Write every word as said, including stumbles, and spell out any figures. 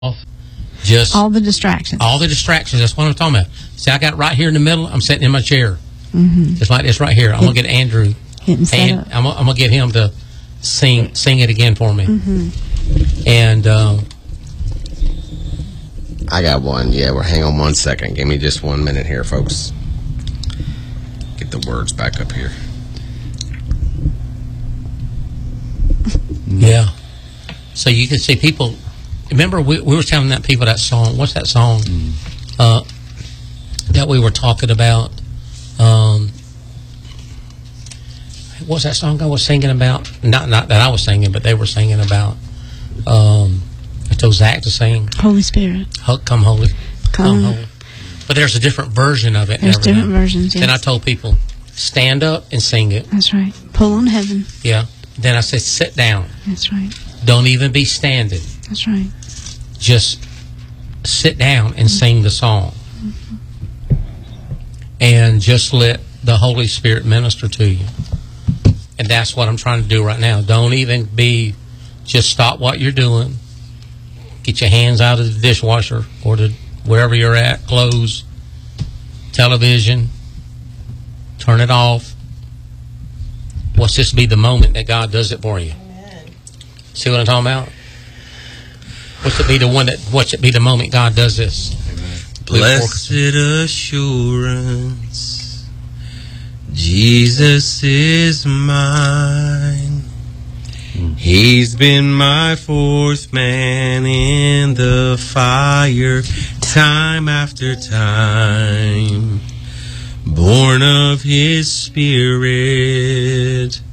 Just all the distractions. All the distractions. That's what I'm talking about. See, I got right here in the middle. I'm sitting in my chair, mm-hmm. just like this right here. I'm gonna get Andrew. And I'm, I'm gonna get him to sing sing it again for me. Mm-hmm. And um, I got one. Yeah, we're hang on one second. Give me just one minute here, folks. Get the words back up here. Yeah. So you can see people. Remember, we, we were telling that people that song. What's that song mm. uh, that we were talking about? Um, what's that song I was singing about? Not not that I was singing, but they were singing about. Um, I told Zach to sing. Holy Spirit. Come Holy. Come, Come Holy. But there's a different version of it. There's different versions, yes. Then I told people, stand up and sing it. That's right. Pull on heaven. Yeah. Then I said, sit down. That's right. Don't even be standing. That's right. Just sit down and mm-hmm. sing the song. Mm-hmm. And just let the Holy Spirit minister to you. And that's what I'm trying to do right now. Don't even be, just stop what you're doing. Get your hands out of the dishwasher or the, wherever you're at, clothes, television, turn it off. Watch this be the moment that God does it for you. Amen. See what I'm talking about? Watch it be the one that, watch it be the moment God does this. Amen. Blessed assurance, Jesus is mine. Mm. He's been my fourth man in the fire, time after time. Born of his Spirit,